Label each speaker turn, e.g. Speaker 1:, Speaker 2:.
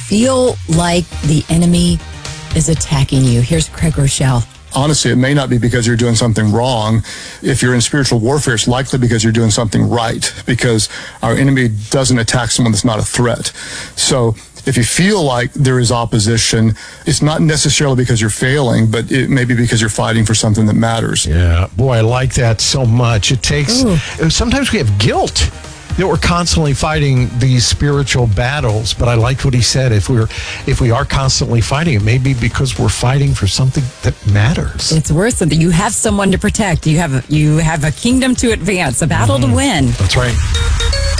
Speaker 1: feel like the enemy is attacking you? Here's Craig Rochelle.
Speaker 2: Honestly, it may not be because you're doing something wrong. If you're in spiritual warfare, it's likely because you're doing something right, because our enemy doesn't attack someone that's not a threat. So if you feel like there is opposition, it's not necessarily because you're failing, but it may be because you're fighting for something that matters.
Speaker 3: Yeah, boy, I like that so much. It takes, sometimes we have guilt that we're constantly fighting these spiritual battles, but I liked what he said. If we are constantly fighting, it may be because we're fighting for something that matters.
Speaker 1: It's worth something. You have someone to protect. You have a kingdom to advance, a battle to win.
Speaker 3: That's right.